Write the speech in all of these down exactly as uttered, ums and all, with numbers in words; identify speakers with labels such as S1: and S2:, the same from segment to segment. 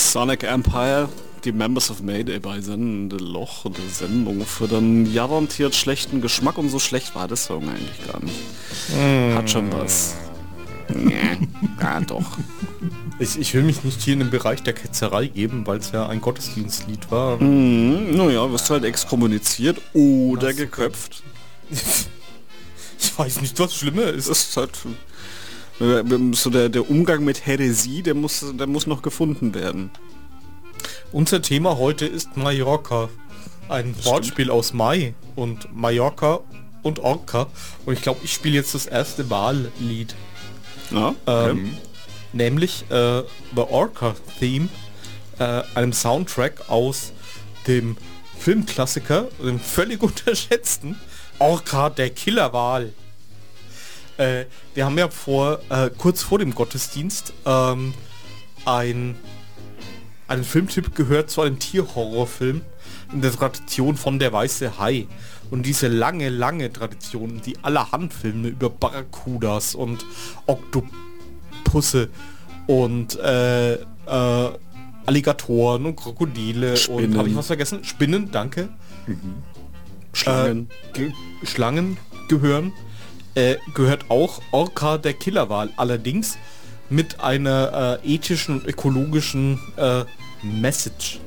S1: Sonic Empire, die Members of Mayday bei sendende Loch der Sendung für den garantiert schlechten Geschmack, und so schlecht war der Song eigentlich gar nicht. Mm. Hat schon was. Nee, ja doch.
S2: Ich, ich will mich nicht hier in den Bereich der Ketzerei geben, weil es ja ein Gottesdienstlied war.
S1: Mm, naja, wirst du halt exkommuniziert oder was? Geköpft.
S2: Ich weiß nicht, was schlimmer ist.
S1: Das ist halt so der, der Umgang mit Häresie, der muss, der muss noch gefunden werden.
S2: Unser Thema heute ist Mallorca. Ein das Wortspiel stimmt. Aus Mai und Mallorca und Orca. Und ich glaube, ich spiele jetzt das erste Wahllied.
S1: Ja, okay.
S2: ähm, nämlich äh, The Orca Theme, äh, einem Soundtrack aus dem Filmklassiker, dem völlig unterschätzten Orca, der Killerwal. Äh, wir haben ja vor, äh, kurz vor dem Gottesdienst, ähm, ein, einen Filmtyp gehört zu einem Tierhorrorfilm in der Tradition von Der weiße Hai. Und diese lange, lange Tradition, die allerhand Filme über Barracudas und Oktopusse und äh, äh, Alligatoren und Krokodile
S1: Spinnen.
S2: Und habe ich was vergessen? Spinnen, danke.
S1: Mhm. Schlangen.
S2: Äh, ge Schlangen gehören. Äh, gehört auch Orca, der Killerwal, allerdings mit einer äh, ethischen und ökologischen äh, Message.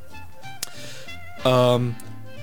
S2: Ähm,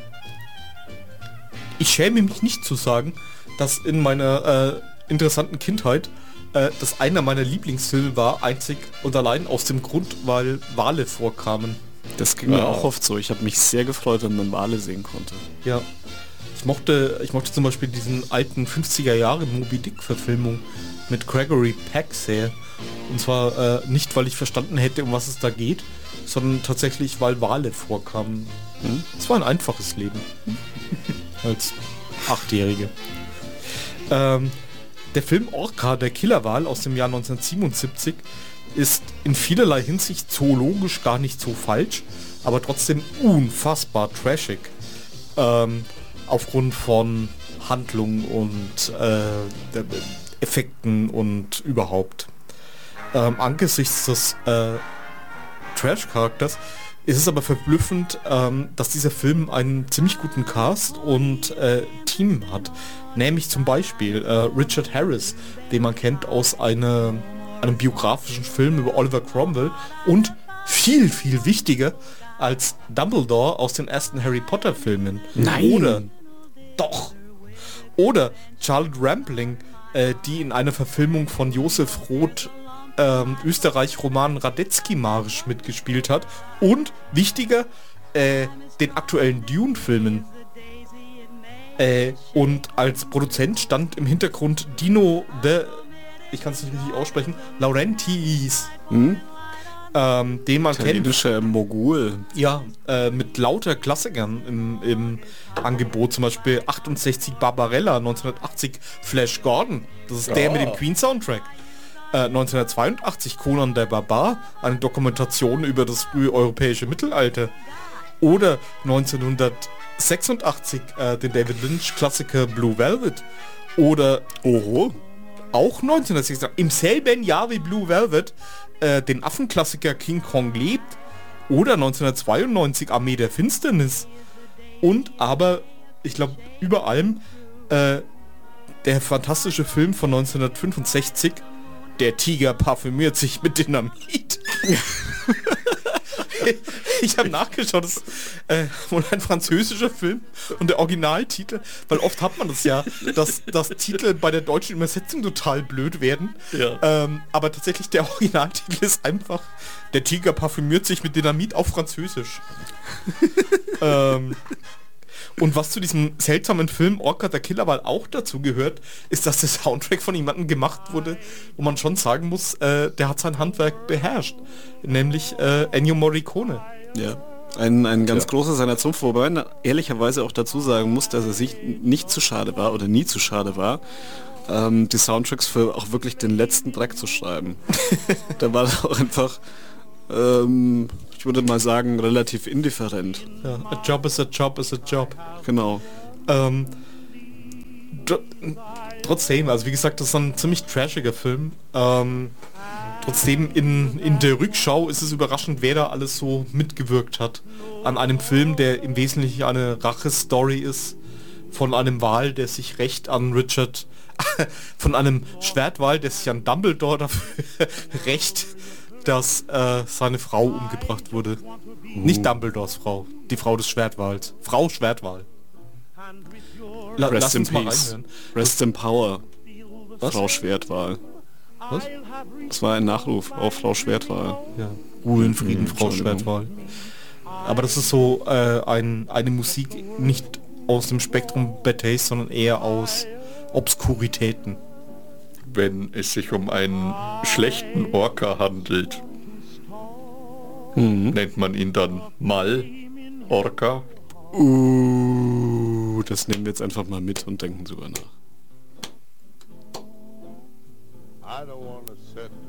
S2: ich schäme mich nicht zu sagen, dass in meiner äh, interessanten Kindheit äh, das einer meiner Lieblingsfilme war, einzig und allein aus dem Grund, weil Wale vorkamen.
S1: Das ging mir ja auch oft so. Ich habe mich sehr gefreut, wenn man Wale sehen konnte.
S2: Ja. Ich mochte, ich mochte zum Beispiel diesen alten fünfziger Jahre Moby Dick Verfilmung mit Gregory Peck sehr. Und zwar äh, nicht, weil ich verstanden hätte, um was es da geht, sondern tatsächlich, weil Wale vorkamen. Hm? Es war ein einfaches Leben. Als Achtjährige. Ähm, der Film Orca, der Killerwal aus dem Jahr neunzehnhundertsiebenundsiebzig ist in vielerlei Hinsicht zoologisch gar nicht so falsch, aber trotzdem unfassbar trashig. Ähm, aufgrund von Handlung und äh, Effekten und überhaupt. Ähm, angesichts des äh, Trash-Charakters ist es aber verblüffend, ähm, dass dieser Film einen ziemlich guten Cast und äh, Team hat. Nämlich zum Beispiel äh, Richard Harris, den man kennt aus eine, einem biografischen Film über Oliver Cromwell und viel, viel wichtiger als Dumbledore aus den ersten Harry Potter Filmen.
S1: Nein!
S2: Oder Doch. Oder Charlotte Rampling, äh, die in einer Verfilmung von Josef Roth ähm, Österreich-Roman Radetzky-Marsch mitgespielt hat. Und, wichtiger, äh, den aktuellen Dune-Filmen. Äh, und als Produzent stand im Hintergrund Dino de, ich kann es nicht richtig aussprechen, Laurentiis.
S1: Hm?
S2: Ähm, den man kennt.
S1: Mogul.
S2: Ja, äh, mit lauter Klassikern im, im Angebot, zum Beispiel achtundsechzig Barbarella, neunzehnhundertachtzig Flash Gordon, das ist oh. der mit dem Queen-Soundtrack. Äh, neunzehnhundertzweiundachtzig Conan der Barbar, eine Dokumentation über das frühe europäische Mittelalter. Oder neunzehnhundertsechsundachtzig äh, den David Lynch-Klassiker Blue Velvet. Oder
S1: Oho.
S2: Auch neunzehnhundertsechsundachtzig, im selben Jahr wie Blue Velvet, äh, den Affenklassiker King Kong lebt. Oder neunzehnhundertzweiundneunzig Armee der Finsternis. Und aber, ich glaube, über allem äh, der fantastische Film von neunzehnhundertfünfundsechzig, Der Tiger parfümiert sich mit Dynamit. Ich habe nachgeschaut, das ist äh, wohl ein französischer Film und der Originaltitel, weil oft hat man das ja, dass, dass Titel bei der deutschen Übersetzung total blöd werden.
S1: Ja.
S2: Ähm, aber tatsächlich der Originaltitel ist einfach Der Tiger parfümiert sich mit Dynamit auf Französisch. ähm, und was zu diesem seltsamen Film Orca der Killerwal auch dazu gehört, ist, dass der Soundtrack von jemandem gemacht wurde, wo man schon sagen muss, äh, der hat sein Handwerk beherrscht. Nämlich äh, Ennio Morricone.
S1: Ja, ein, ein ganz
S2: ja.
S1: großer seiner Zunft, wobei man ehrlicherweise auch dazu sagen muss, dass er sich nicht zu schade war oder nie zu schade war, ähm, die Soundtracks für auch wirklich den letzten Dreck zu schreiben. Da war er auch einfach, ähm, ich würde mal sagen, relativ indifferent.
S2: Ja, a job is a job is a job.
S1: Genau.
S2: Ähm, trotzdem, also wie gesagt, das ist ein ziemlich trashiger Film. Ähm, Trotzdem in, in der Rückschau ist es überraschend, wer da alles so mitgewirkt hat. An einem Film, der im Wesentlichen eine Rache-Story ist, von einem Wal, der sich rächt an Richard, von einem Schwertwal, der sich an Dumbledore dafür rächt, dass äh, seine Frau umgebracht wurde. Uh. Nicht Dumbledores Frau, die Frau des Schwertwals. Frau Schwertwal. La
S1: Rest
S2: lass
S1: in
S2: uns mal
S1: peace.
S2: reinhören.
S1: Rest in power.
S2: Was?
S1: Frau Schwertwal.
S2: Was?
S1: Das war ein Nachruf auf Frau Schwertwal.
S2: Ja. Ruhe in Frieden,
S1: Mhm,
S2: Frau Schwertwal. Aber das ist so äh, ein, eine Musik nicht aus dem Spektrum Bad Taste, sondern eher aus Obskuritäten.
S3: Wenn es sich um einen schlechten Orca handelt,
S1: Mhm.
S3: nennt man ihn dann Mal Orca.
S1: Uh, das nehmen wir jetzt einfach mal mit und denken drüber nach.
S4: I don't want to sit